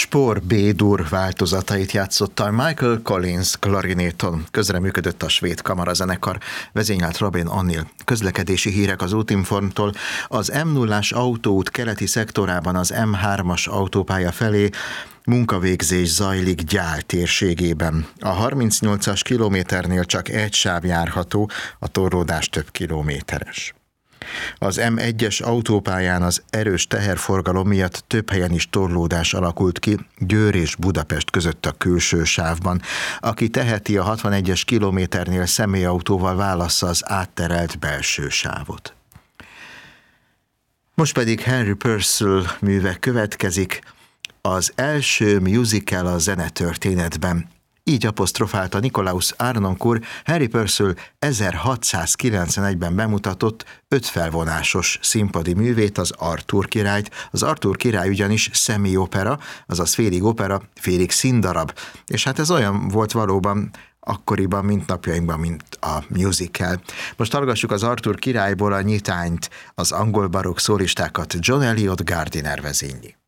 Spór B-dur változatait játszotta Michael Collins klarinéton. Közreműködött a svéd kamarazenekar, vezényelt Robin O'Neill. Közlekedési hírek az Útinformtól. Az M0-ás autóút keleti szektorában az M3-as autópálya felé munkavégzés zajlik Gyál térségében. A 38-as kilométernél csak egy sáv járható, a torlódás több kilométeres. Az M1-es autópályán az erős teherforgalom miatt több helyen is torlódás alakult ki Győr és Budapest között a külső sávban. Aki teheti, a 61-es kilométernél személyautóval válassza az átterelt belső sávot. Most pedig Henry Purcell műve következik, az első musical a zenetörténetben. Így apostrofálta Nikolaus Harnoncourt Henry Purcell 1691-ben bemutatott 5 felvonásos színpadi művét, az Artúr királyt. Az Artúr király ugyanis személyopera, azaz félig opera, félig színdarab. És hát ez olyan volt valóban akkoriban, mint napjainkban, mint a musical. Most hallgassuk az Artúr királyból a nyitányt, az angol barokk szólistákat John Eliot Gardiner vezényli.